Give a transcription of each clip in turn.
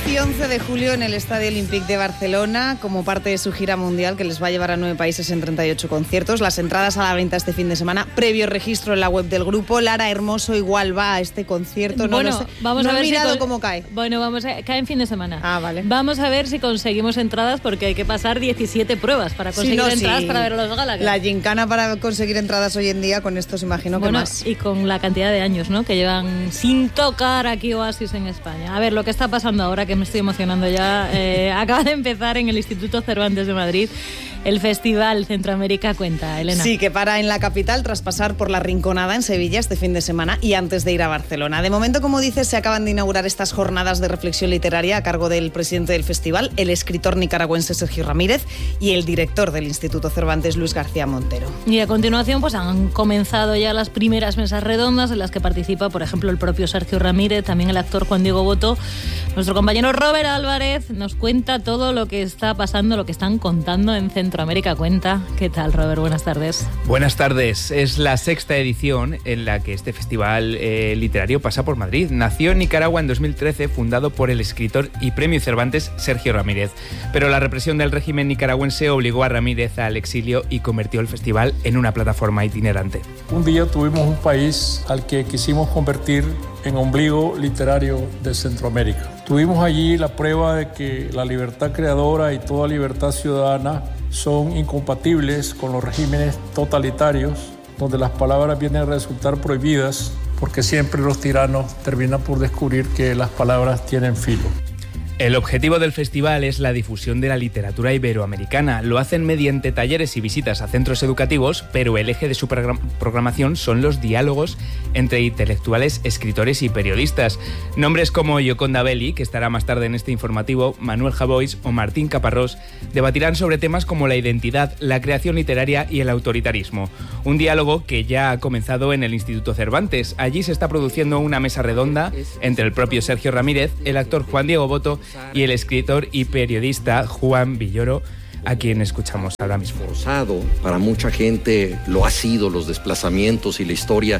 10 y 11 de julio en el Estadio Olímpic de Barcelona, como parte de su gira mundial que les va a llevar a 9 países en 38 conciertos. Las entradas a la venta este fin de semana, previo registro en la web del grupo. Lara Hermoso igual va a este concierto. Bueno, no sé, vamos no a ver he mirado cómo cae. Bueno, cae en fin de semana. Ah, vale. Vamos a ver si conseguimos entradas, porque hay que pasar 17 pruebas para conseguir entradas para ver a los Gallagher. La gincana para conseguir entradas hoy en día, con esto os imagino que más. Y con la cantidad de años, ¿no?, que llevan sin tocar aquí Oasis en España. A ver, lo que está pasando ahora, que me estoy emocionando ya, acaba de empezar en el Instituto Cervantes de Madrid el Festival Centroamérica Cuenta, Elena. Sí, que para en la capital tras pasar por la Rinconada en Sevilla este fin de semana y antes de ir a Barcelona. De momento, como dices, se acaban de inaugurar estas jornadas de reflexión literaria a cargo del presidente del festival, el escritor nicaragüense Sergio Ramírez, y el director del Instituto Cervantes, Luis García Montero. Y a continuación pues han comenzado ya las primeras mesas redondas en las que participa, por ejemplo, el propio Sergio Ramírez, también el actor Juan Diego Botto. Nuestro compañero Robert Álvarez nos cuenta todo lo que está pasando, lo que están contando en Centroamérica Cuenta. ¿Qué tal, Robert? Buenas tardes. Buenas tardes. Es la sexta edición en la que este festival literario pasa por Madrid. Nació en Nicaragua en 2013, fundado por el escritor y premio Cervantes Sergio Ramírez. Pero la represión del régimen nicaragüense obligó a Ramírez al exilio y convirtió el festival en una plataforma itinerante. Un día tuvimos un país al que quisimos convertir en ombligo literario de Centroamérica. Tuvimos allí la prueba de que la libertad creadora y toda libertad ciudadana son incompatibles con los regímenes totalitarios, donde las palabras vienen a resultar prohibidas, porque siempre los tiranos terminan por descubrir que las palabras tienen filo. El objetivo del festival es la difusión de la literatura iberoamericana. Lo hacen mediante talleres y visitas a centros educativos, pero el eje de su programación son los diálogos entre intelectuales, escritores y periodistas. Nombres como Yoconda Belli, que estará más tarde en este informativo, Manuel Javois o Martín Caparrós debatirán sobre temas como la identidad, la creación literaria y el autoritarismo. Un diálogo que ya ha comenzado en el Instituto Cervantes. Allí se está produciendo una mesa redonda entre el propio Sergio Ramírez, el actor Juan Diego Botto y el escritor y periodista Juan Villoro, a quien escuchamos ahora mismo. Para mucha gente lo ha sido los desplazamientos y la historia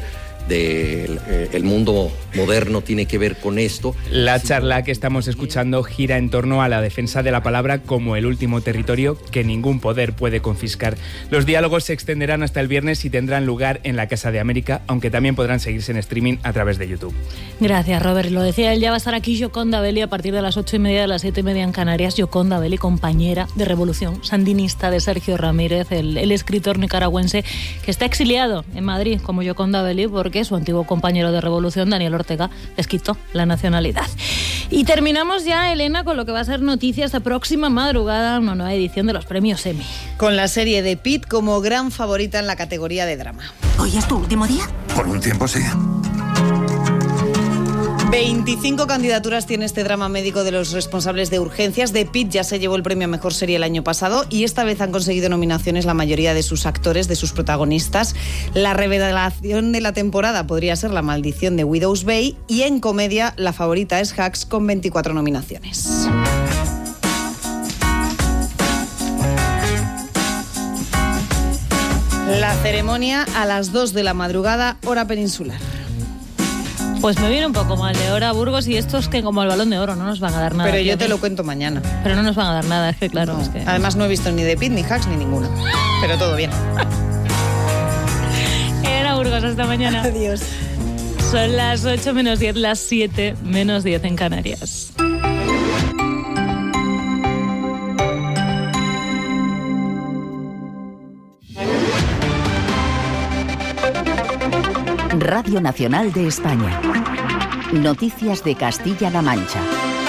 del mundo moderno tiene que ver con esto. La charla que estamos escuchando gira en torno a la defensa de la palabra como el último territorio que ningún poder puede confiscar. Los diálogos se extenderán hasta el viernes y tendrán lugar en la Casa de América, aunque también podrán seguirse en streaming a través de YouTube. Gracias, Robert. Lo decía él, ya va a estar aquí Yoconda Belli a partir de las 8:30, de las 7:30 en Canarias. Yoconda Belli, compañera de revolución sandinista de Sergio Ramírez, el escritor nicaragüense que está exiliado en Madrid como Yoconda Belli porque su antiguo compañero de revolución, Daniel Ortega, les quitó la nacionalidad. Y terminamos ya, Elena, con lo que va a ser noticia esta próxima madrugada, una nueva edición de los premios Emmy. Con la serie de Pitt como gran favorita en la categoría de drama. ¿Hoy es tu último día? Por un tiempo sí. 25 candidaturas tiene este drama médico de los responsables de urgencias. The Pitt ya se llevó el premio a Mejor Serie el año pasado y esta vez han conseguido nominaciones la mayoría de sus actores, de sus protagonistas. La revelación de la temporada podría ser La Maldición de Widow's Bay y en comedia la favorita es Hacks con 24 nominaciones. La ceremonia a las 2 de la madrugada, hora peninsular. Pues me viene un poco mal de hora, Burgos, y estos que como el Balón de Oro no nos van a dar nada. Pero yo te lo cuento mañana. Pero no nos van a dar nada, es que claro. No. Es que... Además no he visto ni The Pitt, ni Hacks, ni ninguna. Pero todo bien. Era Burgos, hasta mañana. Adiós. Son las 8 menos 10, las 7 menos 10 en Canarias. Radio Nacional de España. Noticias de Castilla-La Mancha.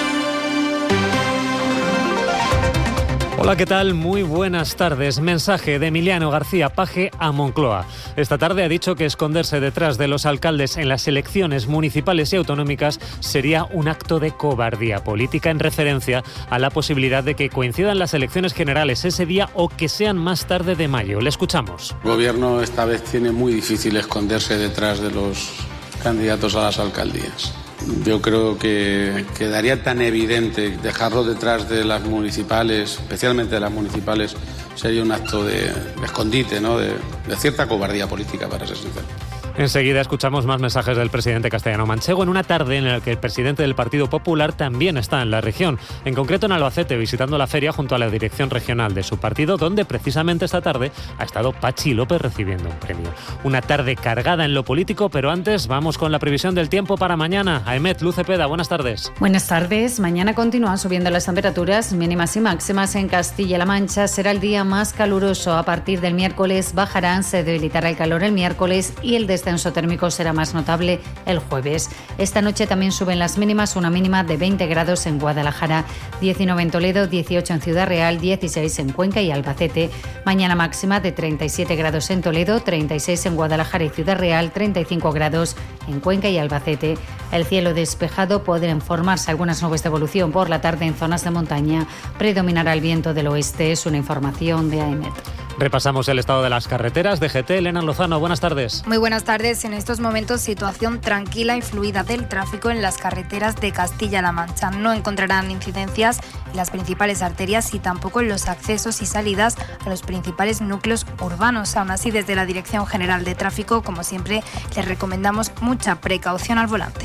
Hola, ¿qué tal? Muy buenas tardes. Mensaje de Emiliano García Paje a Moncloa. Esta tarde ha dicho que esconderse detrás de los alcaldes en las elecciones municipales y autonómicas sería un acto de cobardía política en referencia a la posibilidad de que coincidan las elecciones generales ese día o que sean más tarde de mayo. Le escuchamos. El gobierno esta vez tiene muy difícil esconderse detrás de los candidatos a las alcaldías. Yo creo que quedaría tan evidente dejarlo detrás de las municipales, especialmente de las municipales, sería un acto de escondite, ¿no? de cierta cobardía política, para ser sincero. Enseguida escuchamos más mensajes del presidente castellano-manchego en una tarde en la que el presidente del Partido Popular también está en la región, en concreto en Albacete, visitando la feria junto a la dirección regional de su partido, donde precisamente esta tarde ha estado Pachi López recibiendo un premio. Una tarde cargada en lo político, pero antes vamos con la previsión del tiempo para mañana. Aemet, Luz Cepeda, buenas tardes. Buenas tardes. Mañana continúan subiendo las temperaturas mínimas y máximas en Castilla-La Mancha. Será el día más caluroso. A partir del miércoles bajarán, se debilitará el calor el miércoles y el descenso térmico será más notable el jueves. Esta noche también suben las mínimas, una mínima de 20 grados en Guadalajara, 19 en Toledo, 18 en Ciudad Real, 16 en Cuenca y Albacete. Mañana máxima de 37 grados en Toledo, 36 en Guadalajara y Ciudad Real, 35 grados en Cuenca y Albacete. El cielo despejado, podrán formarse algunas nubes de evolución por la tarde en zonas de montaña. Predominará el viento del oeste, es una información de AEMET. Repasamos el estado de las carreteras. DGT, Elena Lozano, buenas tardes. Muy buenas tardes. En estos momentos, situación tranquila y fluida del tráfico en las carreteras de Castilla-La Mancha. No encontrarán incidencias en las principales arterias y tampoco en los accesos y salidas a los principales núcleos urbanos. Aún así, desde la Dirección General de Tráfico, como siempre, les recomendamos mucha precaución al volante.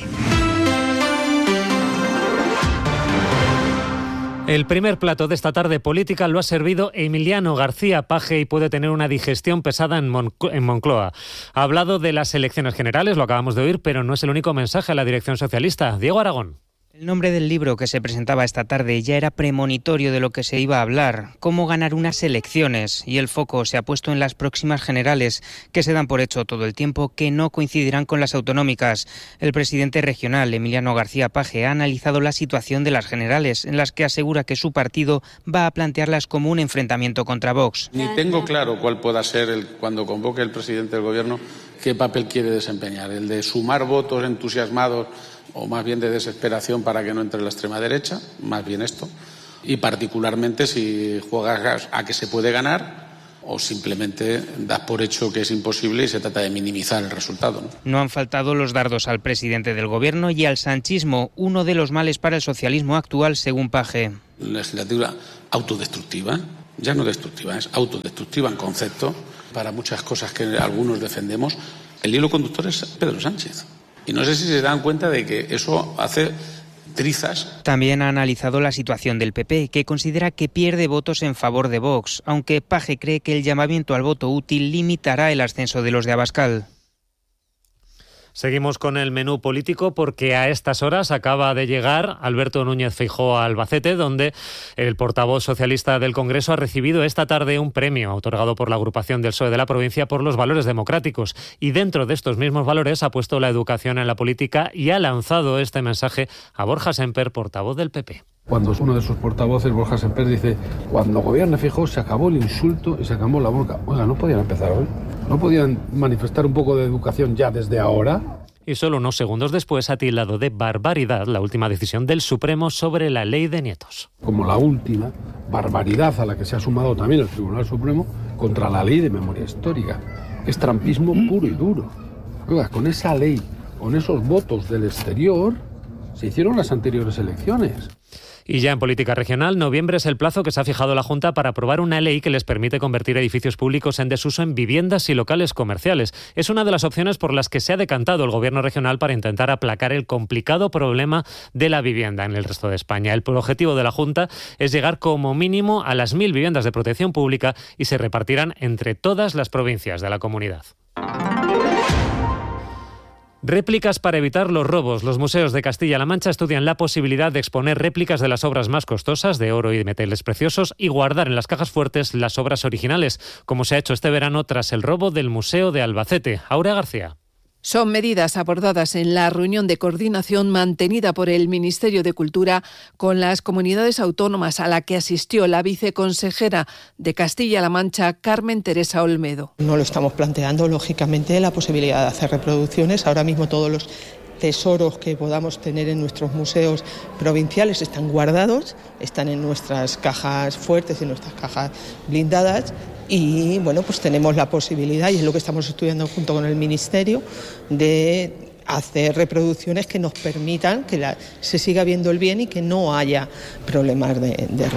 El primer plato de esta tarde política lo ha servido Emiliano García Paje y puede tener una digestión pesada en Moncloa. Ha hablado de las elecciones generales, lo acabamos de oír, pero no es el único mensaje a la dirección socialista. Diego Aragón. El nombre del libro que se presentaba esta tarde ya era premonitorio de lo que se iba a hablar, cómo ganar unas elecciones, y el foco se ha puesto en las próximas generales, que se dan por hecho todo el tiempo que no coincidirán con las autonómicas. El presidente regional, Emiliano García Paje, ha analizado la situación de las generales, en las que asegura que su partido va a plantearlas como un enfrentamiento contra Vox. Ni tengo claro cuál pueda ser, cuando convoque el presidente del Gobierno, qué papel quiere desempeñar, el de sumar votos entusiasmados o más bien de desesperación para que no entre la extrema derecha, más bien esto, y particularmente si juegas a que se puede ganar o simplemente das por hecho que es imposible y se trata de minimizar el resultado, ¿no? No han faltado los dardos al presidente del Gobierno y al sanchismo, uno de los males para el socialismo actual, según Paje. Legislatura autodestructiva, ya no destructiva, es autodestructiva en concepto, para muchas cosas que algunos defendemos. El hilo conductor es Pedro Sánchez. Y no sé si se dan cuenta de que eso hace trizas. También ha analizado la situación del PP, que considera que pierde votos en favor de Vox, aunque Paje cree que el llamamiento al voto útil limitará el ascenso de los de Abascal. Seguimos con el menú político porque a estas horas acaba de llegar Alberto Núñez Feijóo a Albacete, donde el portavoz socialista del Congreso ha recibido esta tarde un premio otorgado por la agrupación del PSOE de la provincia por los valores democráticos. Y dentro de estos mismos valores ha puesto la educación en la política y ha lanzado este mensaje a Borja Semper, portavoz del PP. Cuando uno de sus portavoces, Borja Semper, dice: cuando gobierne Feijóo se acabó el insulto y se acabó la boca. Oiga, ¿no podían empezar hoy? ¿No podían manifestar un poco de educación ya desde ahora? Y solo unos segundos después ha tildado de barbaridad la última decisión del Supremo sobre la ley de nietos. Como la última barbaridad a la que se ha sumado también el Tribunal Supremo contra la ley de memoria histórica. Es trampismo puro y duro. Oiga, con esa ley, con esos votos del exterior, se hicieron las anteriores elecciones. Y ya en política regional, noviembre es el plazo que se ha fijado la Junta para aprobar una ley que les permite convertir edificios públicos en desuso en viviendas y locales comerciales. Es una de las opciones por las que se ha decantado el Gobierno regional para intentar aplacar el complicado problema de la vivienda en el resto de España. El objetivo de la Junta es llegar como mínimo a las 1.000 viviendas de protección pública y se repartirán entre todas las provincias de la comunidad. Réplicas para evitar los robos. Los museos de Castilla-La Mancha estudian la posibilidad de exponer réplicas de las obras más costosas, de oro y de metales preciosos, y guardar en las cajas fuertes las obras originales, como se ha hecho este verano tras el robo del Museo de Albacete. Aurea García. Son medidas abordadas en la reunión de coordinación mantenida por el Ministerio de Cultura con las comunidades autónomas, a la que asistió la viceconsejera de Castilla-La Mancha, Carmen Teresa Olmedo. No lo estamos planteando, lógicamente, la posibilidad de hacer reproducciones. Ahora mismo todos los tesoros que podamos tener en nuestros museos provinciales están guardados, están en nuestras cajas fuertes, en nuestras cajas blindadas. Y bueno, pues tenemos la posibilidad, y es lo que estamos estudiando junto con el Ministerio, de hacer reproducciones que nos permitan que se siga viendo el bien y que no haya problemas de robo.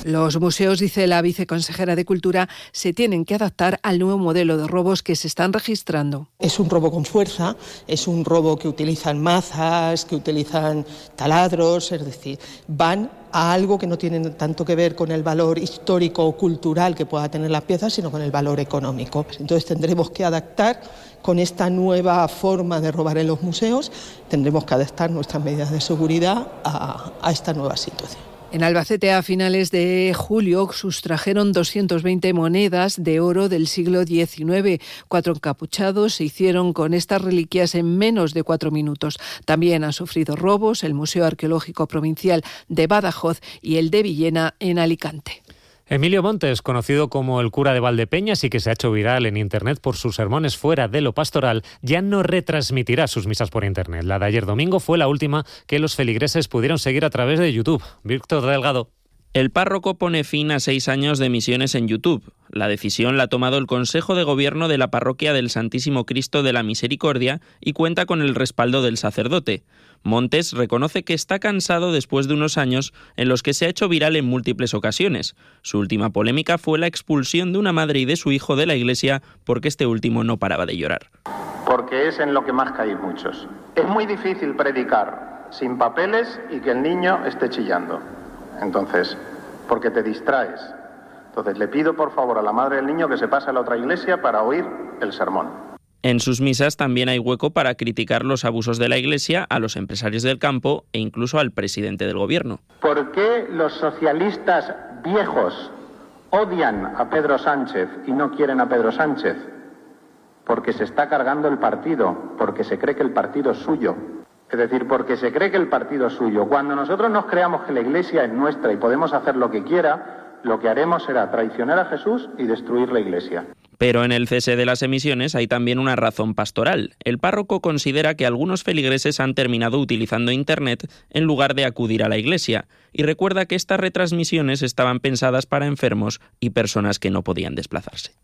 Los museos, dice la viceconsejera de Cultura, se tienen que adaptar al nuevo modelo de robos que se están registrando. Es un robo con fuerza, es un robo que utilizan mazas, que utilizan taladros, es decir, van a algo que no tiene tanto que ver con el valor histórico o cultural que pueda tener la pieza, sino con el valor económico. Entonces tendremos que adaptar con esta nueva forma de robar en los museos, tendremos que adaptar nuestras medidas de seguridad a esta nueva situación. En Albacete, a finales de julio, sustrajeron 220 monedas de oro del siglo XIX. 4 encapuchados se hicieron con estas reliquias en menos de 4 minutos. También han sufrido robos el Museo Arqueológico Provincial de Badajoz y el de Villena, en Alicante. Emilio Montes, conocido como el cura de Valdepeñas y que se ha hecho viral en Internet por sus sermones fuera de lo pastoral, ya no retransmitirá sus misas por Internet. La de ayer domingo fue la última que los feligreses pudieron seguir a través de YouTube. Víctor Delgado. El párroco pone fin a 6 años de emisiones en YouTube. La decisión la ha tomado el Consejo de Gobierno de la Parroquia del Santísimo Cristo de la Misericordia y cuenta con el respaldo del sacerdote. Montes reconoce que está cansado después de unos años en los que se ha hecho viral en múltiples ocasiones. Su última polémica fue la expulsión de una madre y de su hijo de la iglesia porque este último no paraba de llorar. Porque es en lo que más caen muchos. Es muy difícil predicar sin papeles y que el niño esté chillando. Entonces, porque te distraes. Entonces le pido por favor a la madre del niño que se pase a la otra iglesia para oír el sermón. En sus misas también hay hueco para criticar los abusos de la Iglesia, a los empresarios del campo e incluso al presidente del gobierno. ¿Por qué los socialistas viejos odian a Pedro Sánchez y no quieren a Pedro Sánchez? Porque se está cargando el partido, porque se cree que el partido es suyo. Es decir, porque se cree que el partido es suyo. Cuando nosotros nos creamos que la Iglesia es nuestra y podemos hacer lo que quiera, lo que haremos será traicionar a Jesús y destruir la Iglesia. Pero en el cese de las emisiones hay también una razón pastoral. El párroco considera que algunos feligreses han terminado utilizando Internet en lugar de acudir a la iglesia y recuerda que estas retransmisiones estaban pensadas para enfermos y personas que no podían desplazarse.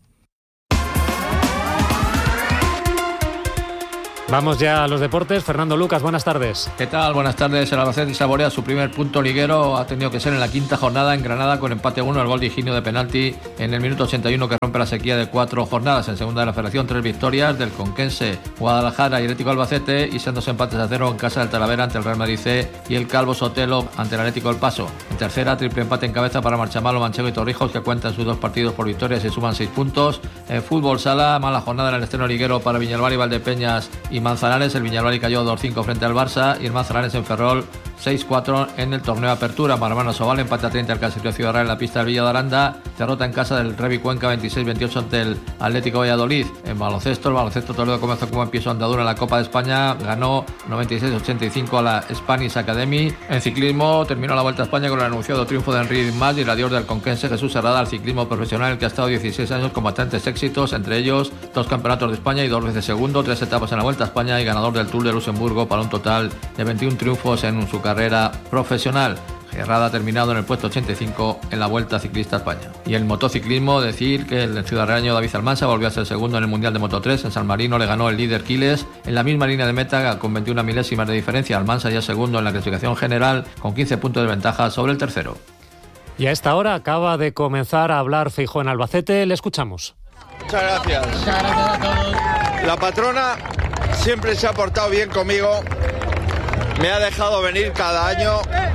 Vamos ya a los deportes. Fernando Lucas, buenas tardes. ¿Qué tal? Buenas tardes. El Albacete saborea su primer punto liguero. Ha tenido que ser en la quinta jornada en Granada con empate 1, el gol de Higinio de penalti en el minuto 81 que rompe la sequía de 4 jornadas. En segunda de la Federación, 3 victorias del Conquense, Guadalajara y Atlético Albacete y sendos empates a 0 en casa del Talavera ante el Real Madrid C y el Calvo Sotelo ante el Atlético El Paso. En tercera, triple empate en cabeza para Marchamalo, Manchego y Torrijos, que cuentan sus 2 partidos por victorias y suman 6 puntos. En fútbol sala, mala jornada en el estreno liguero para Viñalbal y Valdepeñas y Manzanares. El Viñalbal cayó 2-5 frente al Barça y el Manzanares en Ferrol 6-4 en el torneo Apertura. Marmano Sobal empate a 30 al Caserío Ciudad Real en la pista del Villa de Aranda. Derrota en casa del Revi Cuenca 26-28 ante el Atlético Valladolid. En baloncesto, el Baloncesto Toledo comenzó como empiezo andadura en la Copa de España. Ganó 96-85 a la Spanish Academy. En ciclismo terminó la Vuelta a España con el anunciado triunfo de Enrique Mas y el adiós del conquense Jesús Herrada al ciclismo profesional, que ha estado 16 años con bastantes éxitos, entre ellos 2 campeonatos de España y 2 veces segundo, 3 etapas en la Vuelta a España y ganador del Tour de Luxemburgo para un total de 21 triunfos en su carrera profesional. Herrada ha terminado en el puesto 85 en la Vuelta Ciclista a España. Y en motociclismo, decir que el ciudadaneo David Almansa volvió a ser segundo en el Mundial de Moto3. En San Marino le ganó el líder Quiles en la misma línea de meta con 21 milésimas de diferencia. Almansa ya segundo en la clasificación general con 15 puntos de ventaja sobre el tercero. Y a esta hora acaba de comenzar a hablar Feijóo en Albacete. Le escuchamos. Muchas gracias. Muchas gracias a todos. La patrona siempre se ha portado bien conmigo. Me ha dejado venir cada año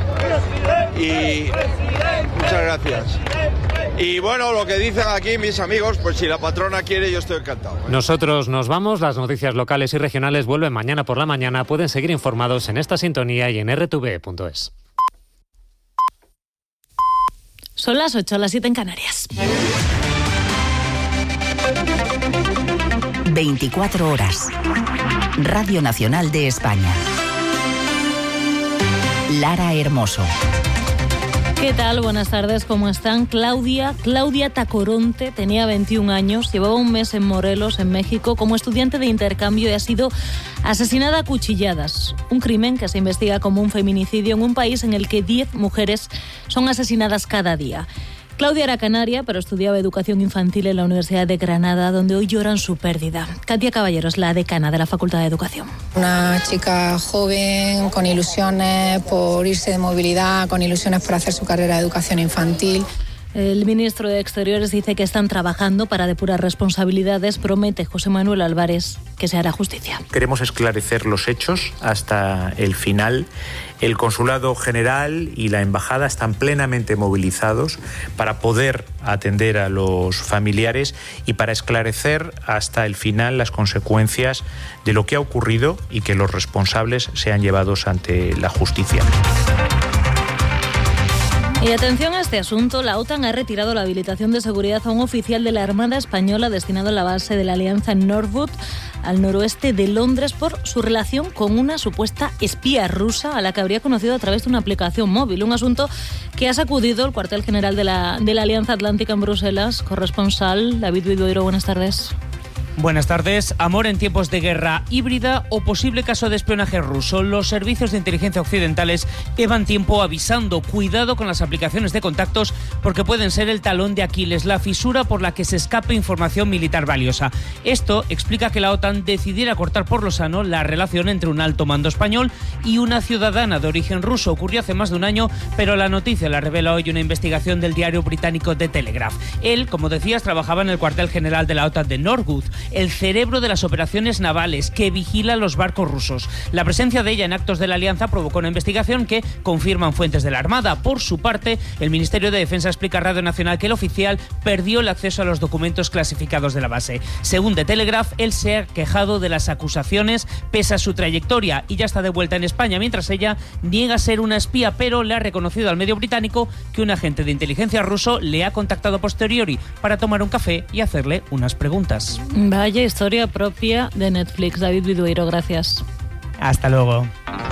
y muchas gracias. Y bueno, lo que dicen aquí mis amigos, pues si la patrona quiere, yo estoy encantado. Nosotros nos vamos. Las noticias locales y regionales vuelven mañana por la mañana. Pueden seguir informados en esta sintonía y en rtv.es. Son las 8, las 7 en Canarias. 24 horas. Radio Nacional de España. Lara Hermoso. ¿Qué tal? Buenas tardes, ¿cómo están? Claudia Tacoronte tenía 21 años, llevaba un mes en Morelos, en México, como estudiante de intercambio y ha sido asesinada a cuchilladas. Un crimen que se investiga como un feminicidio en un país en el que 10 mujeres son asesinadas cada día. Claudia era canaria, pero estudiaba educación infantil en la Universidad de Granada, donde hoy lloran su pérdida. Katia Caballero es la decana de la Facultad de Educación. Una chica joven, con ilusiones por irse de movilidad, con ilusiones por hacer su carrera de educación infantil. El ministro de Exteriores dice que están trabajando para depurar responsabilidades. Promete José Manuel Álvarez que se hará justicia. Queremos esclarecer los hechos hasta el final. El Consulado General y la Embajada están plenamente movilizados para poder atender a los familiares y para esclarecer hasta el final las consecuencias de lo que ha ocurrido y que los responsables sean llevados ante la justicia. Y atención a este asunto, la OTAN ha retirado la habilitación de seguridad a un oficial de la Armada Española destinado a la base de la Alianza en Norwood, al noroeste de Londres, por su relación con una supuesta espía rusa a la que habría conocido a través de una aplicación móvil. Un asunto que ha sacudido el cuartel general de la Alianza Atlántica en Bruselas. Corresponsal David Vidueiro, buenas tardes. Buenas tardes. Amor en tiempos de guerra híbrida o posible caso de espionaje ruso. Los servicios de inteligencia occidentales llevan tiempo avisando. Cuidado con las aplicaciones de contactos porque pueden ser el talón de Aquiles, la fisura por la que se escape información militar valiosa. Esto explica que la OTAN decidiera cortar por lo sano la relación entre un alto mando español y una ciudadana de origen ruso. Ocurrió hace más de un año, pero la noticia la revela hoy una investigación del diario británico The Telegraph. Él, como decías, trabajaba en el cuartel general de la OTAN de Norwood, el cerebro de las operaciones navales que vigila los barcos rusos. La presencia de ella en actos de la alianza provocó una investigación que confirman fuentes de la Armada. Por su parte, el Ministerio de Defensa explica a Radio Nacional que el oficial perdió el acceso a los documentos clasificados de la base. Según The Telegraph, él se ha quejado de las acusaciones pese a su trayectoria y ya está de vuelta en España, mientras ella niega ser una espía, pero le ha reconocido al medio británico que un agente de inteligencia ruso le ha contactado a posteriori para tomar un café y hacerle unas preguntas. Vaya historia propia de Netflix. David Vidueiro, gracias. Hasta luego.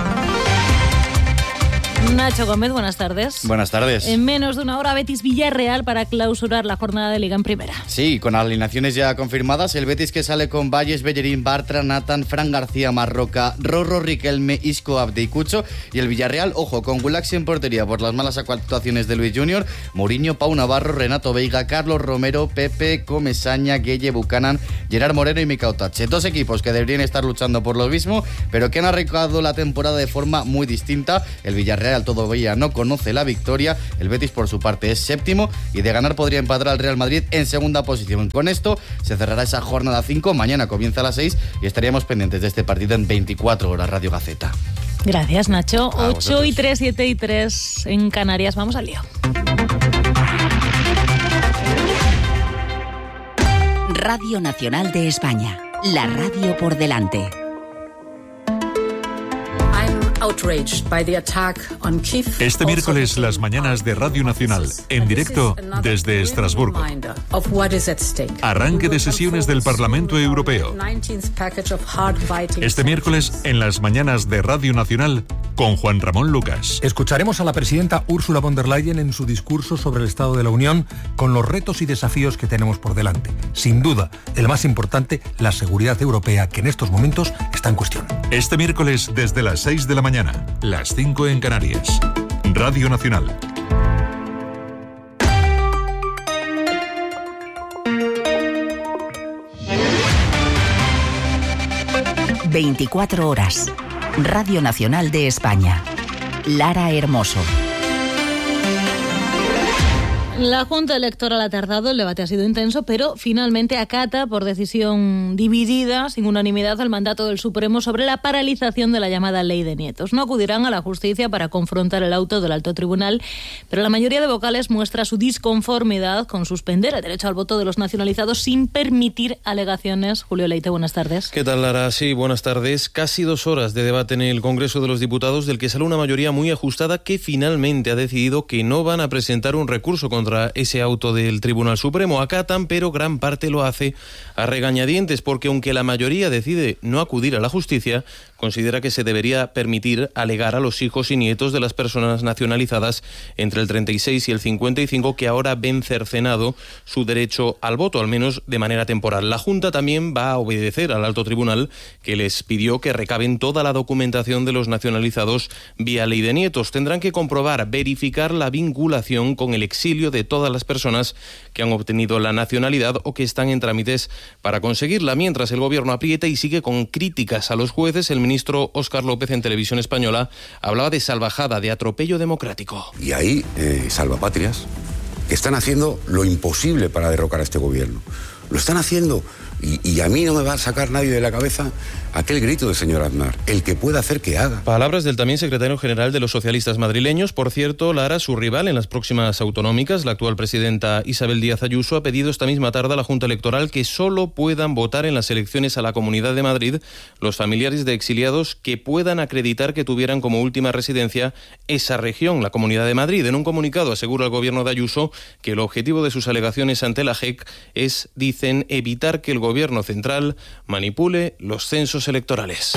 Nacho Gómez, buenas tardes. Buenas tardes. En menos de una hora, Betis-Villarreal para clausurar la jornada de Liga en Primera. Sí, con alineaciones ya confirmadas, el Betis que sale con Valles, Bellerín, Bartra, Nathan, Fran García, Marroca, Rorro, Riquelme, Isco, Abde y Cucho. Y el Villarreal, ojo, con Gulaxi en portería por las malas actuaciones de Luis Junior, Mourinho, Pau Navarro, Renato Veiga, Carlos Romero, Pepe, Comesaña, Gueye, Buchanan, Gerard Moreno y Mikau Tache. Dos equipos que deberían estar luchando por lo mismo, pero que han arrancado la temporada de forma muy distinta. El Villarreal todavía no conoce la victoria, el Betis por su parte es séptimo y de ganar podría empatar al Real Madrid en segunda posición. Con esto se cerrará esa jornada 5, mañana comienza a las 6 y estaríamos pendientes de este partido en 24 horas. Radio Gaceta. Gracias, Nacho. 8:03, 7:03 en Canarias. Vamos al lío. Radio Nacional de España, la radio por delante. Este miércoles, las mañanas de Radio Nacional, en directo desde Estrasburgo. Arranque de sesiones del Parlamento Europeo. Este miércoles, en las mañanas de Radio Nacional, con Juan Ramón Lucas. Escucharemos a la presidenta Ursula von der Leyen en su discurso sobre el Estado de la Unión, con los retos y desafíos que tenemos por delante. Sin duda, el más importante, la seguridad europea, que en estos momentos está en cuestión. Este miércoles, desde las 6 de la mañana, las 5 en Canarias. Radio Nacional. ...24 horas... Radio Nacional de España. Lara Hermoso. La Junta Electoral ha tardado, el debate ha sido intenso, pero finalmente acata por decisión dividida, sin unanimidad, el mandato del Supremo sobre la paralización de la llamada Ley de Nietos. No acudirán a la justicia para confrontar el auto del Alto Tribunal, pero la mayoría de vocales muestra su disconformidad con suspender el derecho al voto de los nacionalizados sin permitir alegaciones. Julio Leite, buenas tardes. ¿Qué tal, Lara? Sí, buenas tardes. Casi 2 horas de debate en el Congreso de los Diputados, del que sale una mayoría muy ajustada que finalmente ha decidido que no van a presentar un recurso contra ese auto del Tribunal Supremo. Acatan, pero gran parte lo hace a regañadientes, porque aunque la mayoría decide no acudir a la justicia, considera que se debería permitir alegar a los hijos y nietos de las personas nacionalizadas entre el 36 y el 55 que ahora ven cercenado su derecho al voto, al menos de manera temporal. La Junta también va a obedecer al Alto Tribunal, que les pidió que recaben toda la documentación de los nacionalizados vía ley de nietos. Tendrán que comprobar, verificar la vinculación con el exilio de todas las personas que han obtenido la nacionalidad o que están en trámites para conseguirla. Mientras el Gobierno aprieta y sigue con críticas a los jueces, el ministro Óscar López en Televisión Española hablaba de salvajada, de atropello democrático. Y hay salvapatrias que están haciendo lo imposible para derrocar a este Gobierno. Lo están haciendo y a mí no me va a sacar nadie de la cabeza aquel grito del señor Aznar. El que pueda hacer, que haga. Palabras del también secretario general de los socialistas madrileños. Por cierto, Lara, su rival en las próximas autonómicas, la actual presidenta Isabel Díaz Ayuso, ha pedido esta misma tarde a la Junta Electoral que solo puedan votar en las elecciones a la Comunidad de Madrid los familiares de exiliados que puedan acreditar que tuvieran como última residencia esa región, la Comunidad de Madrid. En un comunicado asegura el gobierno de Ayuso que el objetivo de sus alegaciones ante la JEC es, dicen, evitar que el gobierno central manipule los censos electorales.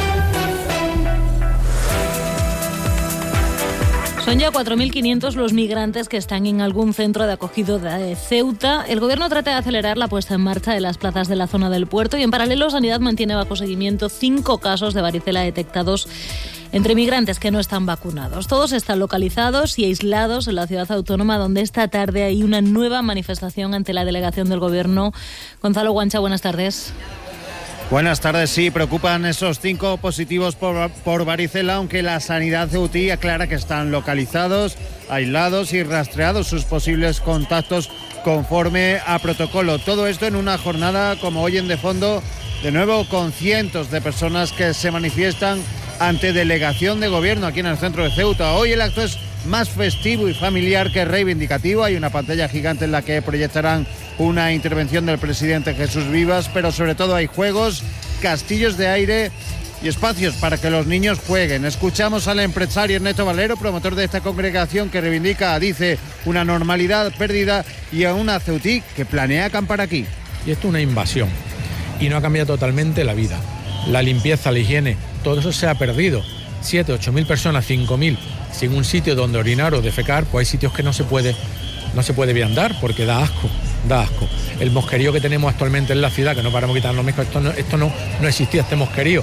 Son ya 4.500 los migrantes que están en algún centro de acogida de Ceuta. El Gobierno trata de acelerar la puesta en marcha de las plazas de la zona del puerto y en paralelo Sanidad mantiene bajo seguimiento 5 casos de varicela detectados entre migrantes que no están vacunados. Todos están localizados y aislados en la ciudad autónoma, donde esta tarde hay una nueva manifestación ante la delegación del Gobierno. Gonzalo Guancha, buenas tardes. Buenas tardes. Sí, preocupan esos 5 positivos por varicela, aunque la sanidad ceutí aclara que están localizados, aislados y rastreados sus posibles contactos conforme a protocolo. Todo esto en una jornada, como oyen de fondo, de nuevo con cientos de personas que se manifiestan ante delegación de gobierno aquí en el centro de Ceuta. Hoy el acto es más festivo y familiar que reivindicativo. Hay una pantalla gigante en la que proyectarán una intervención del presidente Jesús Vivas, pero sobre todo hay juegos, castillos de aire y espacios para que los niños jueguen. Escuchamos al empresario Ernesto Valero, promotor de esta congregación, que reivindica, dice, una normalidad perdida y a una ceutí que planea acampar aquí. Y esto es una invasión y no ha cambiado totalmente la vida. La limpieza, la higiene, todo eso se ha perdido. 7, 8.000 personas, 5.000, sin un sitio donde orinar o defecar, pues hay sitios que no se puede viandar porque da asco. El mosquerío que tenemos actualmente en la ciudad, que no paramos de quitarnos moscas, esto no existía, este mosquerío.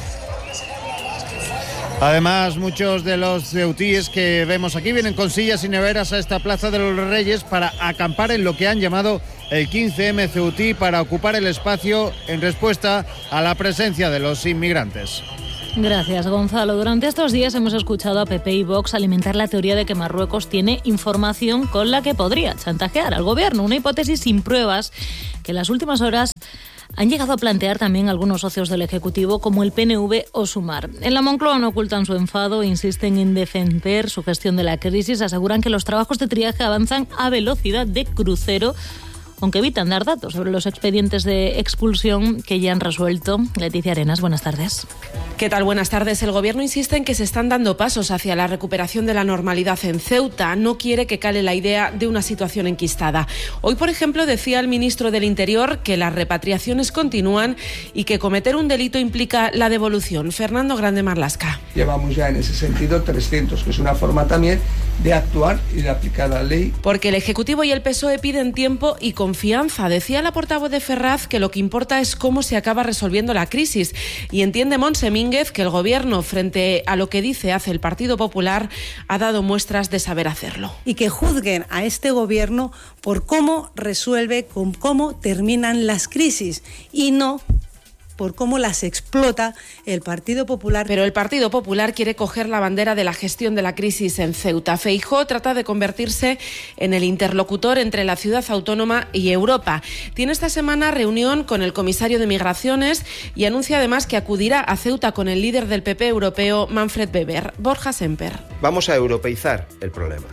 Además, muchos de los ceutíes que vemos aquí vienen con sillas y neveras a esta Plaza de los Reyes para acampar en lo que han llamado el 15M ceutí, para ocupar el espacio en respuesta a la presencia de los inmigrantes. Gracias, Gonzalo. Durante estos días hemos escuchado a PP y Vox alimentar la teoría de que Marruecos tiene información con la que podría chantajear al gobierno, una hipótesis sin pruebas que en las últimas horas han llegado a plantear también algunos socios del Ejecutivo, como el PNV o Sumar. En la Moncloa no ocultan su enfado e insisten en defender su gestión de la crisis. Aseguran que los trabajos de triaje avanzan a velocidad de crucero, aunque evitan dar datos sobre los expedientes de expulsión que ya han resuelto. Leticia Arenas, buenas tardes. ¿Qué tal? Buenas tardes. El Gobierno insiste en que se están dando pasos hacia la recuperación de la normalidad en Ceuta. No quiere que cale la idea de una situación enquistada. Hoy, por ejemplo, decía el ministro del Interior que las repatriaciones continúan y que cometer un delito implica la devolución. Fernando Grande Marlasca. Llevamos ya en ese sentido 300, que es una forma también de actuar y de aplicar la ley. Porque el Ejecutivo y el PSOE piden tiempo y confianza. Decía la portavoz de Ferraz que lo que importa es cómo se acaba resolviendo la crisis. Y entiende Montse Mínguez que el Gobierno, frente a lo que hace el Partido Popular, ha dado muestras de saber hacerlo. Y que juzguen a este Gobierno por cómo resuelve, con cómo terminan las crisis y no por cómo las explota el Partido Popular. Pero el Partido Popular quiere coger la bandera de la gestión de la crisis en Ceuta. Feijóo trata de convertirse en el interlocutor entre la ciudad autónoma y Europa. Tiene esta semana reunión con el comisario de Migraciones y anuncia además que acudirá a Ceuta con el líder del PP europeo, Manfred Weber. Borja Semper. Vamos a europeizar el problema.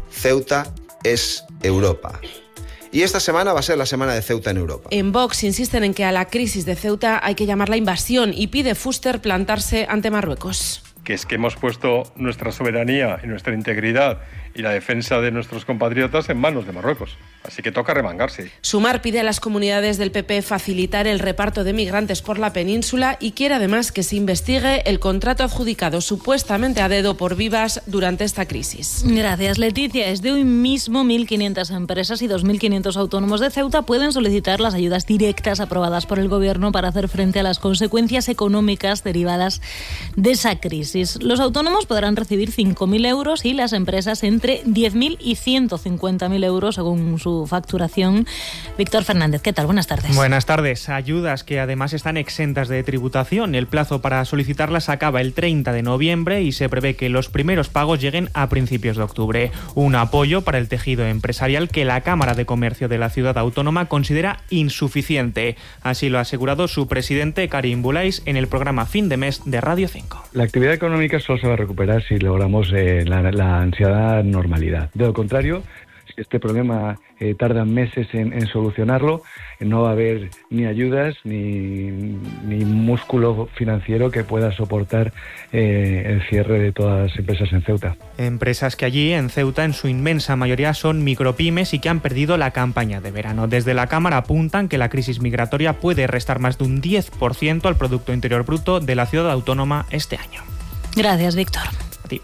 Ceuta es Europa. Y esta semana va a ser la semana de Ceuta en Europa. En Vox insisten en que a la crisis de Ceuta hay que llamarla invasión y pide Fuster plantarse ante Marruecos. que es que hemos puesto nuestra soberanía y nuestra integridad y la defensa de nuestros compatriotas en manos de Marruecos. Así que toca remangarse. Sumar pide a las comunidades del PP facilitar el reparto de migrantes por la península y quiere además que se investigue el contrato adjudicado supuestamente a dedo por Vivas durante esta crisis. Gracias, Leticia. Desde hoy mismo 1.500 empresas y 2.500 autónomos de Ceuta pueden solicitar las ayudas directas aprobadas por el Gobierno para hacer frente a las consecuencias económicas derivadas de esa crisis. Los autónomos podrán recibir 5.000 euros y las empresas entre 10.000 y 150.000 euros según su facturación. Víctor Fernández, ¿qué tal? Buenas tardes. Buenas tardes. Ayudas que además están exentas de tributación. El plazo para solicitarlas acaba el 30 de noviembre y se prevé que los primeros pagos lleguen a principios de octubre. Un apoyo para el tejido empresarial que la Cámara de Comercio de la Ciudad Autónoma considera insuficiente. Así lo ha asegurado su presidente, Karim Boulais, en el programa Fin de Mes de Radio 5. La actividad económica solo se va a recuperar si logramos la ansiada normalidad. De lo contrario, si este problema tarda meses en solucionarlo, no va a haber ni ayudas ni músculo financiero que pueda soportar el cierre de todas las empresas en Ceuta. Empresas que allí en Ceuta en su inmensa mayoría son micropymes y que han perdido la campaña de verano. Desde la Cámara apuntan que la crisis migratoria puede restar más de un 10% al Producto Interior Bruto de la ciudad autónoma este año. Gracias, Víctor. A ti.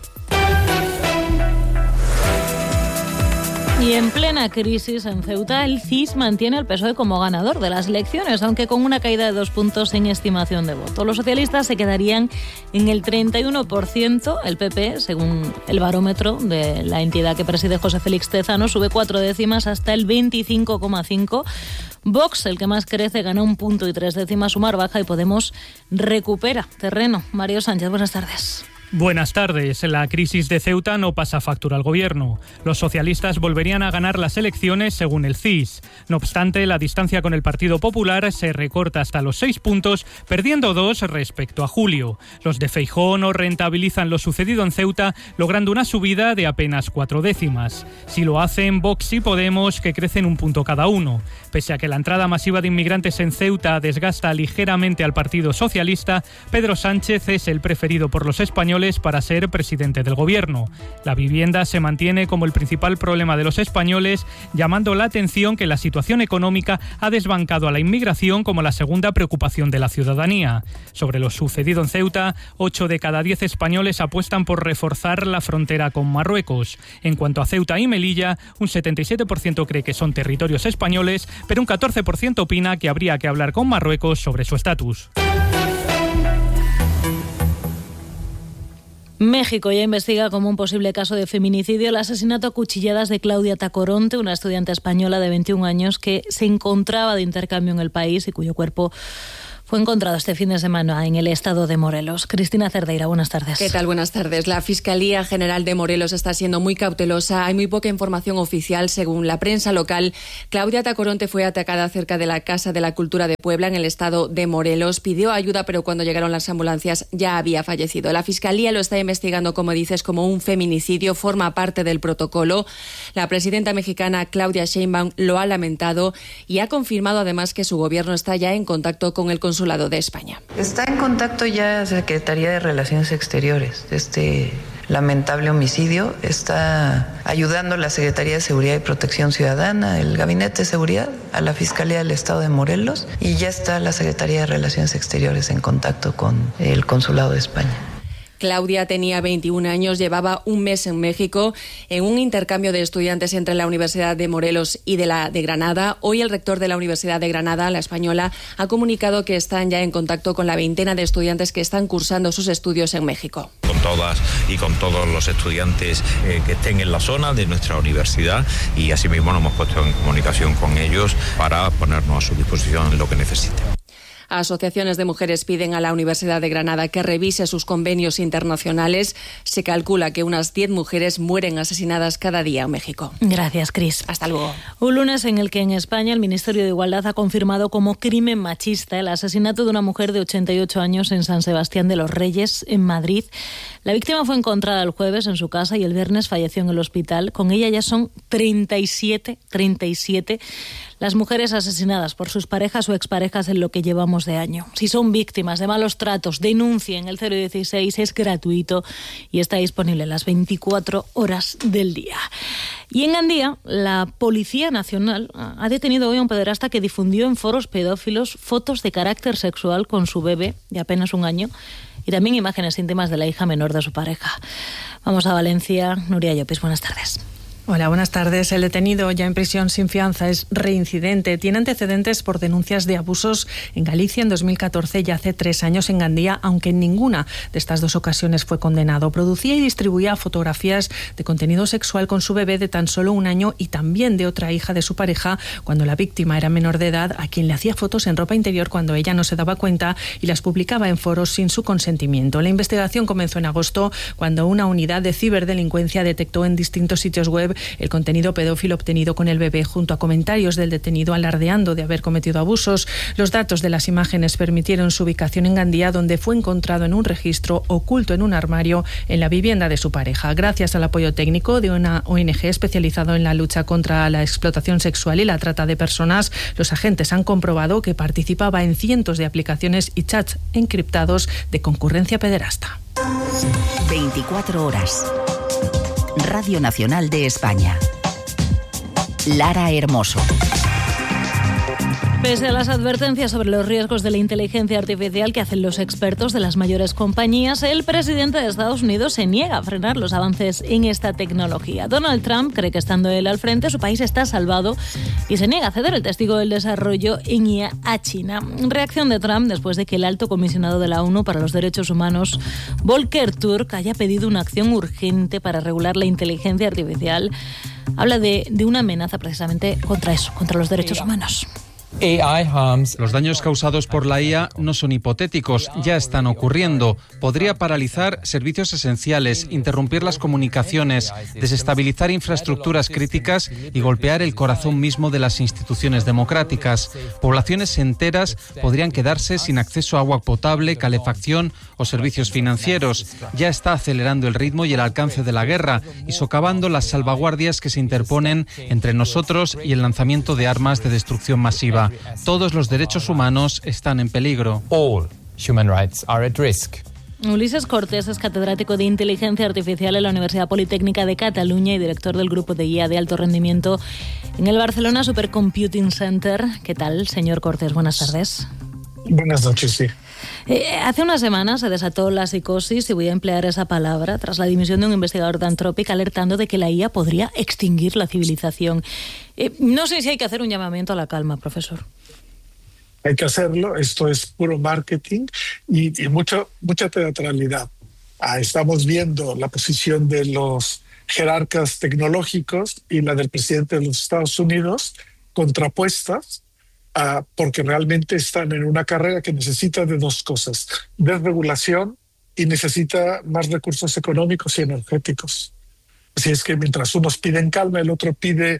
Y en plena crisis en Ceuta, el CIS mantiene al PSOE como ganador de las elecciones, aunque con una caída de 2 puntos en estimación de voto. Los socialistas se quedarían en el 31%, el PP, según el barómetro de la entidad que preside José Félix Tezano, sube 4 décimas hasta el 25,5%. Vox, el que más crece, gana 1 punto y 3 décimas, Sumar baja y Podemos recupera terreno. Mario Sánchez, buenas tardes. Buenas tardes. La crisis de Ceuta no pasa factura al Gobierno. Los socialistas volverían a ganar las elecciones según el CIS. No obstante, la distancia con el Partido Popular se recorta hasta los 6 puntos, perdiendo 2 respecto a julio. Los de Feijóo no rentabilizan lo sucedido en Ceuta, logrando una subida de apenas 4 décimas. Si lo hacen Vox y Podemos, que crecen 1 punto cada uno. Pese a que la entrada masiva de inmigrantes en Ceuta desgasta ligeramente al Partido Socialista, Pedro Sánchez es el preferido por los españoles para ser presidente del Gobierno. La vivienda se mantiene como el principal problema de los españoles, llamando la atención que la situación económica ha desbancado a la inmigración como la segunda preocupación de la ciudadanía. Sobre lo sucedido en Ceuta, 8 de cada 10 españoles apuestan por reforzar la frontera con Marruecos. En cuanto a Ceuta y Melilla, un 77% cree que son territorios españoles, pero un 14% opina que habría que hablar con Marruecos sobre su estatus. México ya investiga como un posible caso de feminicidio el asesinato a cuchilladas de Claudia Tacoronte, una estudiante española de 21 años que se encontraba de intercambio en el país y cuyo cuerpo fue encontrado este fin de semana en el estado de Morelos. Cristina Cerdeira, buenas tardes. ¿Qué tal? Buenas tardes. La Fiscalía General de Morelos está siendo muy cautelosa. Hay muy poca información oficial. Según la prensa local, Claudia Tacoronte fue atacada cerca de la Casa de la Cultura de Puebla, en el estado de Morelos. Pidió ayuda, pero cuando llegaron las ambulancias ya había fallecido. La Fiscalía lo está investigando, como dices, como un feminicidio. Forma parte del protocolo. La presidenta mexicana Claudia Sheinbaum lo ha lamentado y ha confirmado además que su gobierno está ya en contacto con el Consulado de España. Está en contacto ya la Secretaría de Relaciones Exteriores de este lamentable homicidio. Está ayudando la Secretaría de Seguridad y Protección Ciudadana, el Gabinete de Seguridad, a la Fiscalía del Estado de Morelos, y ya está la Secretaría de Relaciones Exteriores en contacto con el Consulado de España. Claudia tenía 21 años, llevaba un mes en México en un intercambio de estudiantes entre la Universidad de Morelos y de Granada. Hoy el rector de la Universidad de Granada, la española, ha comunicado que están ya en contacto con la veintena de estudiantes que están cursando sus estudios en México. Con todas y con todos los estudiantes que estén en la zona de nuestra universidad, y asimismo nos hemos puesto en comunicación con ellos para ponernos a su disposición en lo que necesiten. Asociaciones de mujeres piden a la Universidad de Granada que revise sus convenios internacionales. Se calcula que unas 10 mujeres mueren asesinadas cada día en México. Gracias, Cris. Hasta luego. Un lunes en el que en España el Ministerio de Igualdad ha confirmado como crimen machista el asesinato de una mujer de 88 años en San Sebastián de los Reyes, en Madrid. La víctima fue encontrada el jueves en su casa y el viernes falleció en el hospital. Con ella ya son 37 las mujeres asesinadas por sus parejas o exparejas en lo que llevamos de año. Si son víctimas de malos tratos, denuncien el 016, es gratuito y está disponible las 24 horas del día. Y en Gandía, la Policía Nacional ha detenido hoy a un pederasta que difundió en foros pedófilos fotos de carácter sexual con su bebé de apenas un año y también imágenes íntimas de la hija menor de su pareja. Vamos a Valencia. Nuria Llopis, buenas tardes. Hola, buenas tardes. El detenido, ya en prisión sin fianza, es reincidente. Tiene antecedentes por denuncias de abusos en Galicia en 2014 y hace 3 años en Gandía, aunque en ninguna de estas 2 ocasiones fue condenado. Producía y distribuía fotografías de contenido sexual con su bebé de tan solo 1 año y también de otra hija de su pareja cuando la víctima era menor de edad, a quien le hacía fotos en ropa interior cuando ella no se daba cuenta y las publicaba en foros sin su consentimiento. La investigación comenzó en agosto cuando una unidad de ciberdelincuencia detectó en distintos sitios web el contenido pedófilo obtenido con el bebé junto a comentarios del detenido alardeando de haber cometido abusos. Los datos de las imágenes permitieron su ubicación en Gandía, donde fue encontrado en un registro oculto en un armario en la vivienda de su pareja. Gracias al apoyo técnico de una ONG especializada en la lucha contra la explotación sexual y la trata de personas, los agentes han comprobado que participaba en cientos de aplicaciones y chats encriptados de concurrencia pederasta. 24 horas. Radio Nacional de España. Lara Hermoso. Pese a las advertencias sobre los riesgos de la inteligencia artificial que hacen los expertos de las mayores compañías, el presidente de Estados Unidos se niega a frenar los avances en esta tecnología. Donald Trump cree que estando él al frente, su país está salvado y se niega a ceder el testigo del desarrollo en IA a China. Reacción de Trump después de que el alto comisionado de la ONU para los Derechos Humanos, Volker Turk, haya pedido una acción urgente para regular la inteligencia artificial. Habla de una amenaza precisamente contra eso, contra los derechos humanos. Los daños causados por la IA no son hipotéticos, ya están ocurriendo. Podría paralizar servicios esenciales, interrumpir las comunicaciones, desestabilizar infraestructuras críticas y golpear el corazón mismo de las instituciones democráticas. Poblaciones enteras podrían quedarse sin acceso a agua potable, calefacción o servicios financieros. Ya está acelerando el ritmo y el alcance de la guerra y socavando las salvaguardias que se interponen entre nosotros y el lanzamiento de armas de destrucción masiva. Todos los derechos humanos están en peligro. All human rights are at risk. Ulises Cortés es catedrático de Inteligencia Artificial en la Universidad Politécnica de Cataluña y director del grupo de IA de alto rendimiento en el Barcelona Supercomputing Center. ¿Qué tal, señor Cortés? Buenas tardes. Buenas noches, sí. Hace unas semanas se desató la psicosis, y voy a emplear esa palabra, tras la dimisión de un investigador de Anthropic alertando de que la IA podría extinguir la civilización. No sé si hay que hacer un llamamiento a la calma, profesor. Hay que hacerlo, esto es puro marketing y mucha teatralidad. Estamos viendo la posición de los jerarcas tecnológicos y la del presidente de los Estados Unidos contrapuestas, porque realmente están en una carrera que necesita de 2 cosas: desregulación y necesita más recursos económicos y energéticos. Así es que mientras unos piden calma, el otro pide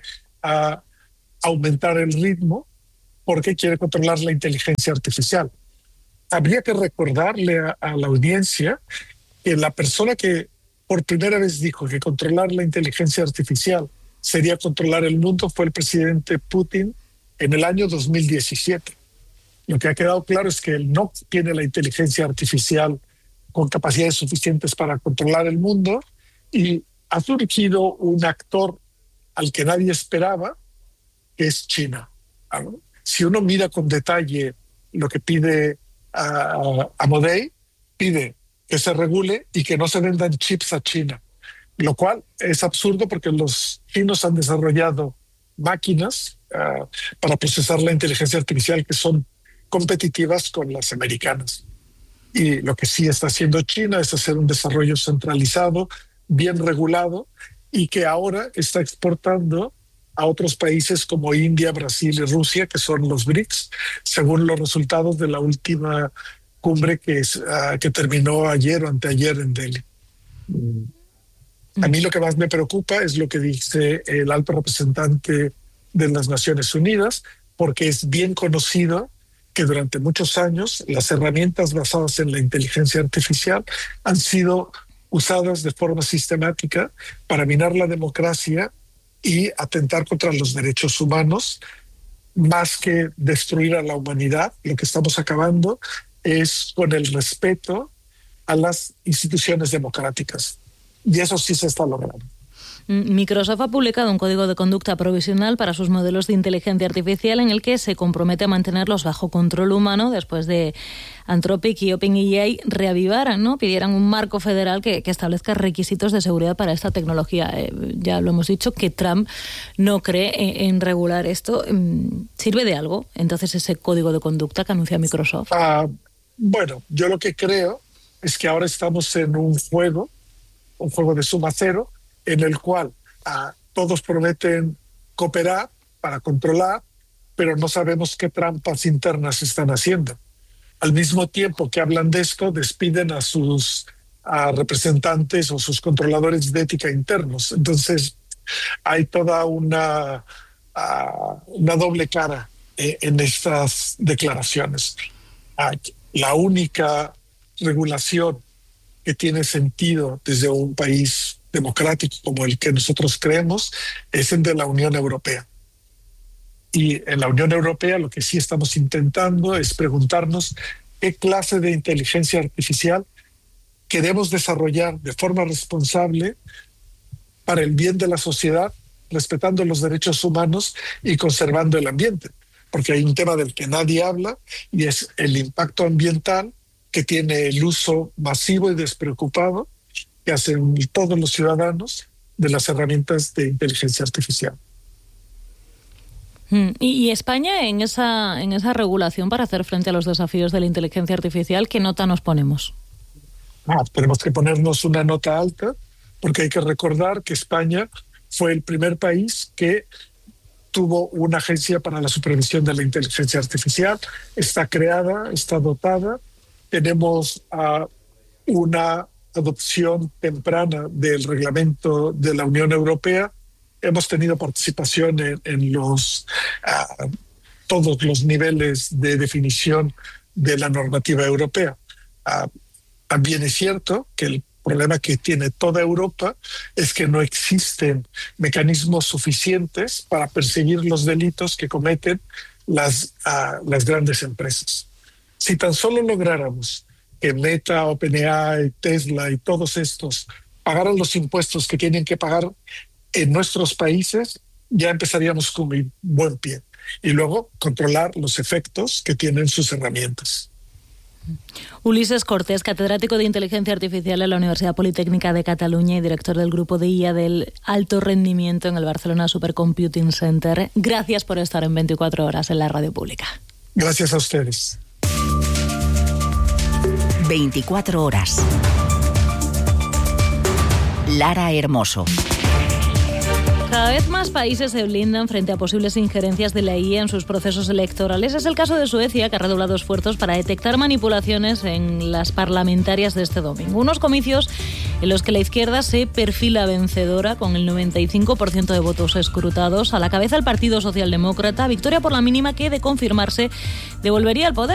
aumentar el ritmo porque quiere controlar la inteligencia artificial. Habría que recordarle a la audiencia que la persona que por primera vez dijo que controlar la inteligencia artificial sería controlar el mundo fue el presidente Putin en el año 2017. Lo que ha quedado claro es que él no tiene la inteligencia artificial con capacidades suficientes para controlar el mundo y ha surgido un actor al que nadie esperaba, que es China. Si uno mira con detalle lo que pide Amodei, pide que se regule y que no se vendan chips a China, lo cual es absurdo porque los chinos han desarrollado máquinas para procesar la inteligencia artificial que son competitivas con las americanas. Y lo que sí está haciendo China es hacer un desarrollo centralizado, bien regulado, y que ahora está exportando a otros países como India, Brasil y Rusia, que son los BRICS, según los resultados de la última cumbre que terminó ayer o anteayer en Delhi. A mí lo que más me preocupa es lo que dice el alto representante de las Naciones Unidas, porque es bien conocido que durante muchos años las herramientas basadas en la inteligencia artificial han sido usadas de forma sistemática para minar la democracia y atentar contra los derechos humanos, más que destruir a la humanidad, lo que estamos acabando es con el respeto a las instituciones democráticas. Y eso sí se está logrando. Microsoft ha publicado un código de conducta provisional para sus modelos de inteligencia artificial en el que se compromete a mantenerlos bajo control humano después de Anthropic y OpenAI reavivaran, ¿no? Pidieran un marco federal que establezca requisitos de seguridad para esta tecnología. Ya lo hemos dicho, que Trump no cree en regular esto. ¿Sirve de algo entonces ese código de conducta que anuncia Microsoft? Bueno, yo lo que creo es que ahora estamos en un juego de suma cero, en el cual todos prometen cooperar para controlar, pero no sabemos qué trampas internas están haciendo. Al mismo tiempo que hablan de esto, despiden a sus representantes o sus controladores de ética internos. Entonces, hay toda una doble cara en estas declaraciones. La única regulación que tiene sentido desde un país democrático como el que nosotros creemos es el de la Unión Europea. Y en la Unión Europea lo que sí estamos intentando es preguntarnos qué clase de inteligencia artificial queremos desarrollar de forma responsable para el bien de la sociedad, respetando los derechos humanos y conservando el ambiente. Porque hay un tema del que nadie habla y es el impacto ambiental que tiene el uso masivo y despreocupado que hacen todos los ciudadanos de las herramientas de inteligencia artificial. ¿Y España en esa regulación para hacer frente a los desafíos de la inteligencia artificial, qué nota nos ponemos? Tenemos que ponernos una nota alta, porque hay que recordar que España fue el primer país que tuvo una agencia para la supervisión de la inteligencia artificial. Está creada, está dotada. Tenemos una adopción temprana del reglamento de la Unión Europea. Hemos tenido participación en todos los niveles de definición de la normativa europea. También es cierto que el problema que tiene toda Europa es que no existen mecanismos suficientes para perseguir los delitos que cometen las grandes empresas. Si tan solo lográramos que Meta, OpenAI, Tesla y todos estos pagaran los impuestos que tienen que pagar en nuestros países, ya empezaríamos con un buen pie. Y luego controlar los efectos que tienen sus herramientas. Ulises Cortés, catedrático de Inteligencia Artificial en la Universidad Politécnica de Cataluña y director del grupo de IA del alto rendimiento en el Barcelona Supercomputing Center. Gracias por estar en 24 horas en la radio pública. Gracias a ustedes. 24 horas. Lara Hermoso. Cada vez más países se blindan frente a posibles injerencias de la IA en sus procesos electorales. Es el caso de Suecia, que ha redoblado esfuerzos para detectar manipulaciones en las parlamentarias de este domingo. Unos comicios en los que la izquierda se perfila vencedora con el 95% de votos escrutados. A la cabeza el Partido Socialdemócrata, victoria por la mínima que, de confirmarse, devolvería el poder